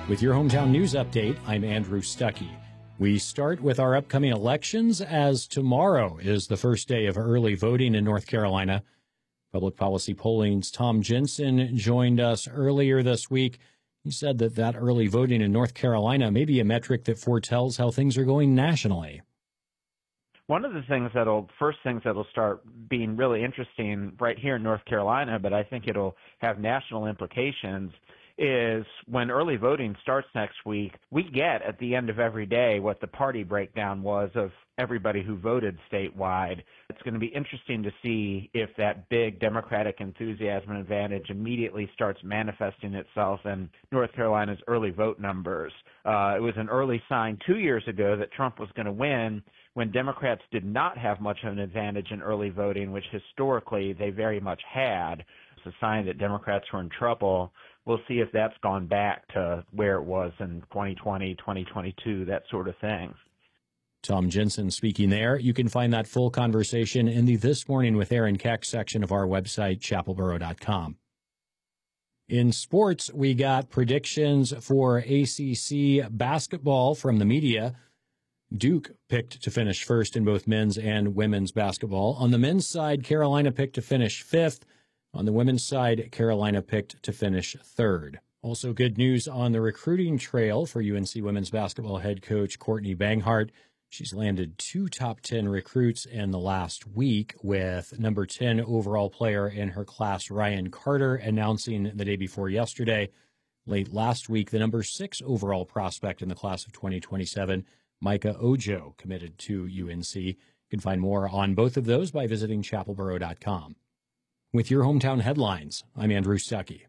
With your hometown news update, I'm Andrew Stuckey. We start with our upcoming elections, as tomorrow is the first day of early voting in North Carolina. Public Policy Polling's Tom Jensen joined us earlier this week. He said that early voting in North Carolina may be a metric that foretells how things are going nationally. One of the first things that'll start being really interesting right here in North Carolina, but I think it'll have national implications, is when early voting starts next week, we get at the end of every day what the party breakdown was of everybody who voted statewide. It's going to be interesting to see if that big Democratic enthusiasm and advantage immediately starts manifesting itself in North Carolina's early vote numbers. It was an early sign 2 years ago that Trump was going to win when Democrats did not have much of an advantage in early voting, which historically they very much had. It's a sign that Democrats were in trouble. We'll see if that's gone back to where it was in 2020, 2022, that sort of thing. Tom Jensen speaking there. You can find that full conversation in the This Morning with Aaron Keck section of our website, chapelboro.com. In sports, we got predictions for ACC basketball from the media. Duke picked to finish first in both men's and women's basketball. On the men's side, Carolina picked to finish fifth. On the women's side, Carolina picked to finish third. Also good news on the recruiting trail for UNC women's basketball head coach Courtney Banghart. She's landed 2 top 10 recruits in the last week, with number 10 overall player in her class, Ryan Carter, announcing the day before yesterday. Late last week, the number 6 overall prospect in the class of 2027, Micah Ojo, committed to UNC. You can find more on both of those by visiting chapelboro.com. With your hometown headlines, I'm Andrew Stuckey.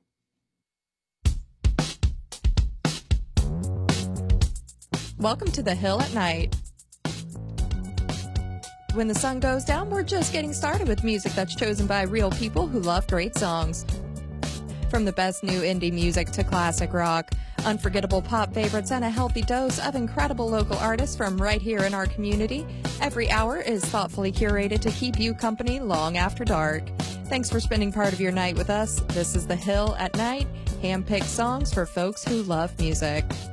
Welcome to the Hill at Night. When the sun goes down, we're just getting started with music that's chosen by real people who love great songs. From the best new indie music to classic rock, unforgettable pop favorites, and a healthy dose of incredible local artists from right here in our community, every hour is thoughtfully curated to keep you company long after dark. Thanks for spending part of your night with us. This is The Hill at Night, hand-picked songs for folks who love music.